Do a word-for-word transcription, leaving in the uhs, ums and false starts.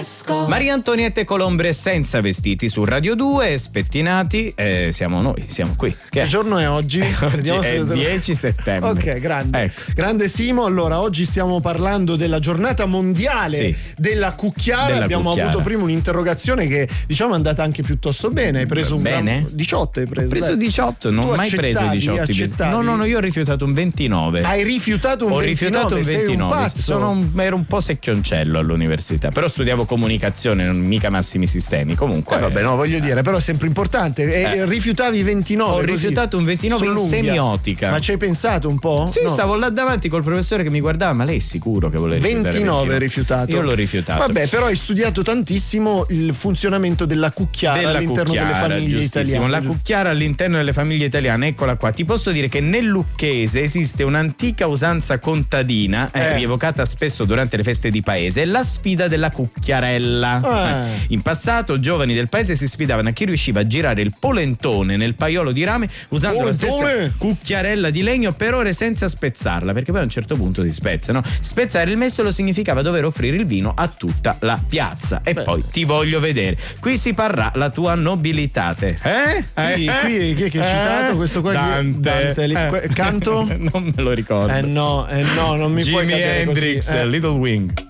fresco. Maria Antonietta Colombre senza vestiti su Radio due, spettinati, eh, siamo noi, siamo qui. Che, che giorno è oggi? Oggi è se... dieci settembre. Ok, grande. Ecco. Grande Simo, allora oggi stiamo parlando della giornata mondiale sì. della cucchiara. Della Abbiamo cucchiara. avuto prima un'interrogazione che diciamo è andata anche piuttosto bene. Hai preso un bene? Gran... diciotto hai preso. Ho preso diciotto, non ho mai preso i diciotto. Accettavi? No, no, no, io ho rifiutato un ventinove. Hai rifiutato un ho ventinove? Ho rifiutato un ventinove. Sei un pazzo. Sono un, ero un po' secchioncello all'università, però studiavo comunicazione, non mica massimi sistemi. Comunque. Eh, vabbè, no, voglio dire, però è sempre importante. E eh. rifiutavi ventinove. Ho così, rifiutato un ventinove in semiotica. Ma ci hai pensato un po'? Sì, no. stavo là davanti col professore che mi guardava, ma lei è sicuro che vuole rifiutare ventinove rifiutato? Io l'ho rifiutato. Vabbè, però hai studiato tantissimo il funzionamento della cucchiara della all'interno cucchiara, delle famiglie italiane. La cucchiara all'interno delle famiglie italiane, eccola qua. Ti posso dire che nel lucchese esiste un'antica usanza contadina eh. Eh, rievocata spesso durante le feste di paese, la sfida della cucchiarella. Eh. In passato giovani del paese si sfidavano a chi riusciva a girare il polentone nel paiolo di rame usando polentone. la stessa cucchiarella di legno per ore senza spezzarla, perché poi a un certo punto si spezza, no? Spezzare il mestolo significava dover offrire il vino a tutta la piazza. E Beh. poi ti voglio vedere. Qui si parrà la tua nobilitate. Eh? Qui, eh? qui chi è che hai citato? Eh? Questo qua Dante. Dante. Eh. Canto? Non me lo ricordo. Eh no, eh no, non mi Jimi puoi cadere Hendrix, così. Eh. Little Wing.